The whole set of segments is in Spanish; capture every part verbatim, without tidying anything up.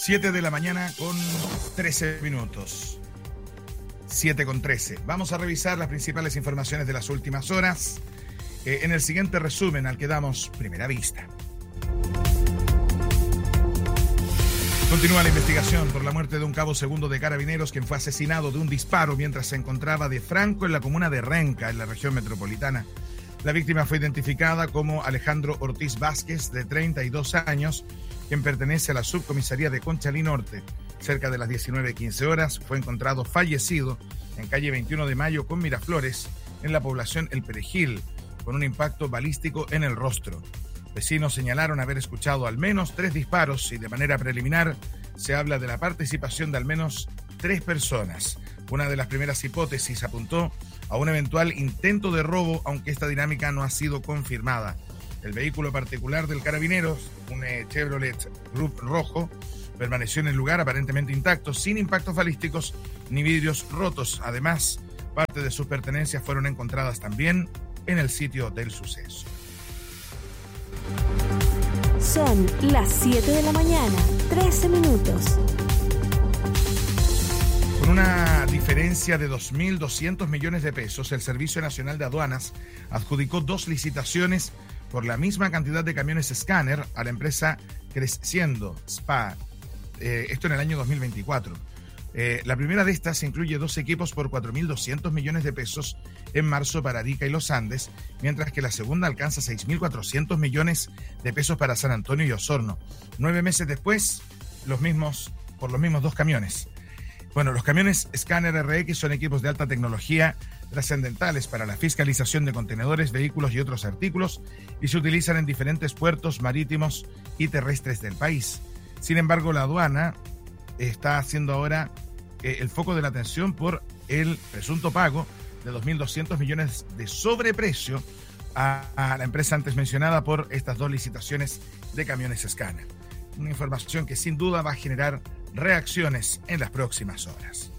siete de la mañana con trece minutos. siete con trece. Vamos a revisar las principales informaciones de las últimas horas eh, en el siguiente resumen al que damos primera vista. Continúa la investigación por la muerte de un cabo segundo de Carabineros, quien fue asesinado de un disparo mientras se encontraba de franco en la comuna de Renca, en la región metropolitana. La víctima fue identificada como Alejandro Ortiz Vázquez, de treinta y dos años, quien pertenece a la subcomisaría de Conchalí Norte. Cerca de las diecinueve quince horas fue encontrado fallecido en calle veintiuno de Mayo con Miraflores, en la población El Perejil, con un impacto balístico en el rostro. Vecinos señalaron haber escuchado al menos tres disparos y de manera preliminar se habla de la participación de al menos tres personas. Una de las primeras hipótesis apuntó a un eventual intento de robo, aunque esta dinámica no ha sido confirmada. El vehículo particular del Carabineros, un Chevrolet Group rojo, permaneció en el lugar aparentemente intacto, sin impactos balísticos ni vidrios rotos. Además, parte de sus pertenencias fueron encontradas también en el sitio del suceso. Son las siete de la mañana, trece minutos. Con una diferencia de dos mil doscientos millones de pesos, el Servicio Nacional de Aduanas adjudicó dos licitaciones por la misma cantidad de camiones escáner a la empresa Creciendo S P A, eh, esto en el año dos mil veinticuatro. Eh, la primera de estas incluye dos equipos por cuatro mil doscientos millones de pesos en marzo para Arica y Los Andes, mientras que la segunda alcanza seis mil cuatrocientos millones de pesos para San Antonio y Osorno. Nueve meses después, los mismos, por los mismos dos camiones. Bueno, los camiones Scanner R X son equipos de alta tecnología trascendentales para la fiscalización de contenedores, vehículos y otros artículos y se utilizan en diferentes puertos marítimos y terrestres del país. Sin embargo, la aduana está haciendo ahora eh, el foco de la atención por el presunto pago de dos mil doscientos millones de sobreprecio a, a la empresa antes mencionada por estas dos licitaciones de camiones Scania. Una información que sin duda va a generar reacciones en las próximas horas.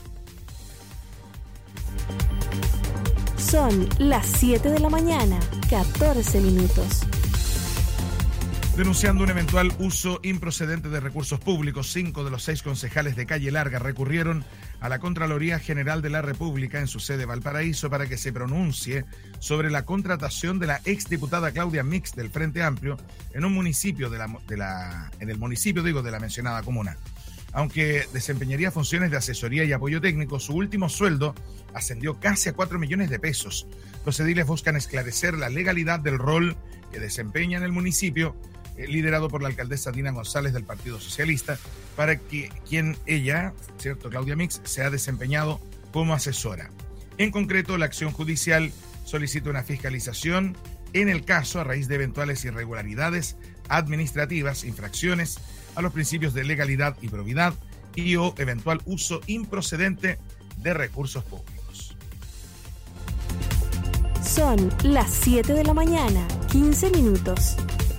Son las siete de la mañana, catorce minutos. Denunciando un eventual uso improcedente de recursos públicos, cinco de los seis concejales de Calle Larga recurrieron a la Contraloría General de la República en su sede Valparaíso para que se pronuncie sobre la contratación de la exdiputada Claudia Mix del Frente Amplio en un municipio de la, de la, en el municipio digo de la mencionada comuna. Aunque desempeñaría funciones de asesoría y apoyo técnico, su último sueldo ascendió casi a cuatro millones de pesos. Los ediles buscan esclarecer la legalidad del rol que desempeña en el municipio, liderado por la alcaldesa Dina González del Partido Socialista, para que quien ella, cierto, Claudia Mix, se ha desempeñado como asesora. En concreto, la acción judicial solicita una fiscalización en el caso a raíz de eventuales irregularidades administrativas, infracciones a los principios de legalidad y probidad y o eventual uso improcedente de recursos públicos. Son las siete de la mañana, quince minutos.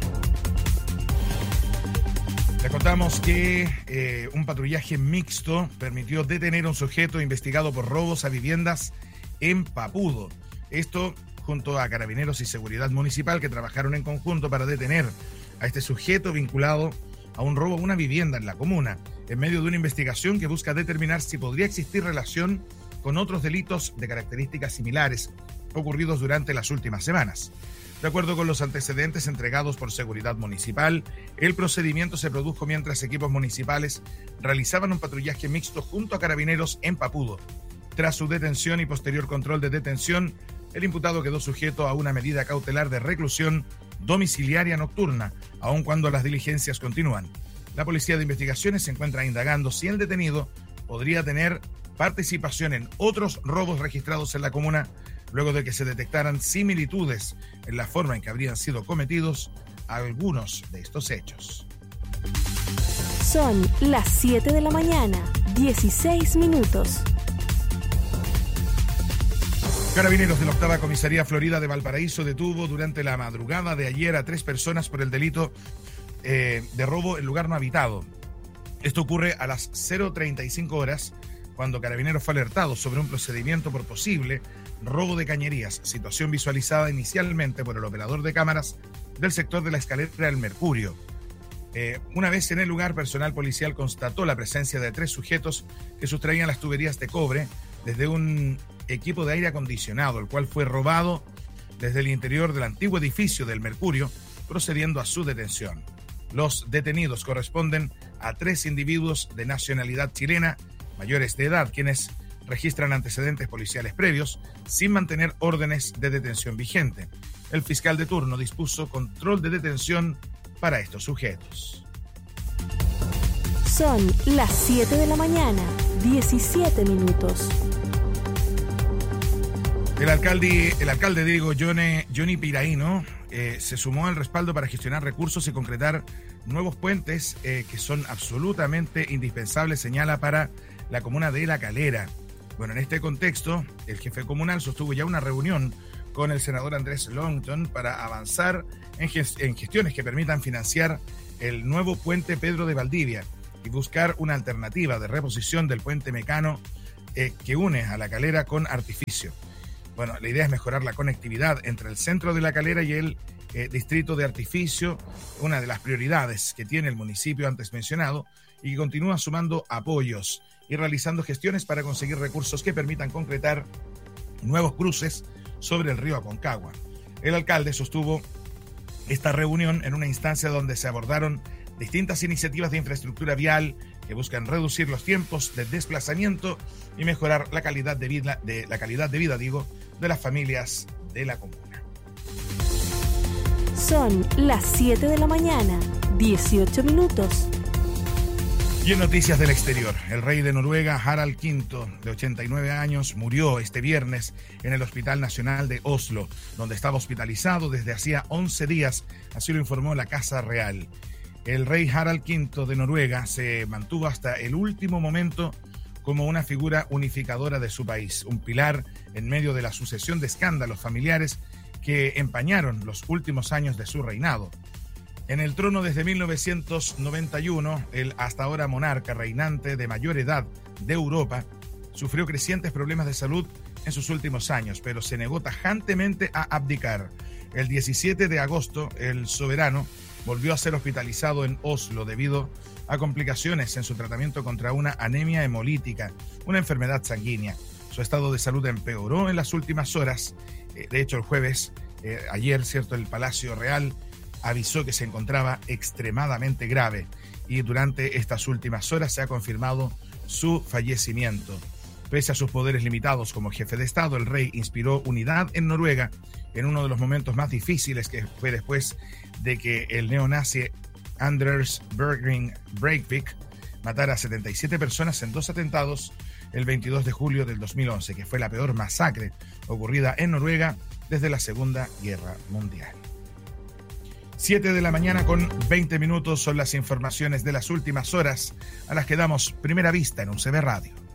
Le contamos que eh, un patrullaje mixto permitió detener a un sujeto investigado por robos a viviendas en Papudo. Esto junto a Carabineros y Seguridad Municipal, que trabajaron en conjunto para detener a este sujeto vinculado a un robo a una vivienda en la comuna, en medio de una investigación que busca determinar si podría existir relación con otros delitos de características similares ocurridos durante las últimas semanas. De acuerdo con los antecedentes entregados por Seguridad Municipal, el procedimiento se produjo mientras equipos municipales realizaban un patrullaje mixto junto a Carabineros en Papudo. Tras su detención y posterior control de detención, el imputado quedó sujeto a una medida cautelar de reclusión domiciliaria nocturna, aun cuando las diligencias continúan. La Policía de Investigaciones se encuentra indagando si el detenido podría tener participación en otros robos registrados en la comuna, luego de que se detectaran similitudes en la forma en que habrían sido cometidos algunos de estos hechos. Son las siete de la mañana, dieciséis minutos. Carabineros de la octava Comisaría Florida de Valparaíso detuvo durante la madrugada de ayer a tres personas por el delito eh, de robo en lugar no habitado. Esto ocurre a las cero treinta y cinco horas, cuando Carabineros fue alertado sobre un procedimiento por posible robo de cañerías, situación visualizada inicialmente por el operador de cámaras del sector de la escalera del Mercurio. Eh, una vez en el lugar, personal policial constató la presencia de tres sujetos que sustraían las tuberías de cobre desde un equipo de aire acondicionado, el cual fue robado desde el interior del antiguo edificio del Mercurio, procediendo a su detención. Los detenidos corresponden a tres individuos de nacionalidad chilena, mayores de edad, quienes registran antecedentes policiales previos sin mantener órdenes de detención vigente. El fiscal de turno dispuso control de detención para estos sujetos. Son las siete de la mañana, diecisiete minutos. El alcalde, el alcalde Diego Johnny, Johnny Piraíno eh, se sumó al respaldo para gestionar recursos y concretar nuevos puentes eh, que son absolutamente indispensables, señala, para la comuna de La Calera. Bueno, en este contexto, el jefe comunal sostuvo ya una reunión con el senador Andrés Longton para avanzar en, gest- en gestiones que permitan financiar el nuevo puente Pedro de Valdivia y buscar una alternativa de reposición del puente Mecano eh, que une a La Calera con Artificio. Bueno, la idea es mejorar la conectividad entre el centro de La Calera y el eh, distrito de Artificio, una de las prioridades que tiene el municipio antes mencionado, y que continúa sumando apoyos y realizando gestiones para conseguir recursos que permitan concretar nuevos cruces sobre el río Aconcagua. El alcalde sostuvo esta reunión en una instancia donde se abordaron distintas iniciativas de infraestructura vial que buscan reducir los tiempos de desplazamiento y mejorar la calidad de vida, de la calidad de vida, digo, de las familias de la comuna. Son las siete de la mañana, dieciocho minutos. Y en noticias del exterior, el rey de Noruega, Harald quinto, de ochenta y nueve años, murió este viernes en el Hospital Nacional de Oslo, donde estaba hospitalizado desde hacía once días, así lo informó la Casa Real. El rey Harald quinto de Noruega se mantuvo hasta el último momento como una figura unificadora de su país, un pilar en medio de la sucesión de escándalos familiares que empañaron los últimos años de su reinado. En el trono desde mil novecientos noventa y uno, el hasta ahora monarca reinante de mayor edad de Europa sufrió crecientes problemas de salud en sus últimos años, pero se negó tajantemente a abdicar. El diecisiete de agosto, el soberano volvió a ser hospitalizado en Oslo debido a complicaciones en su tratamiento contra una anemia hemolítica, una enfermedad sanguínea. Su estado de salud empeoró en las últimas horas. De hecho, el jueves, eh, ayer, cierto, el Palacio Real avisó que se encontraba extremadamente grave y durante estas últimas horas se ha confirmado su fallecimiento. Pese a sus poderes limitados como jefe de Estado, el rey inspiró unidad en Noruega en uno de los momentos más difíciles, que fue después de que el neonazi Anders Behring Breivik matara a setenta y siete personas en dos atentados el veintidós de julio del dos mil once, que fue la peor masacre ocurrida en Noruega desde la Segunda Guerra Mundial. siete de la mañana con veinte minutos son las informaciones de las últimas horas a las que damos primera vista en U C B Radio.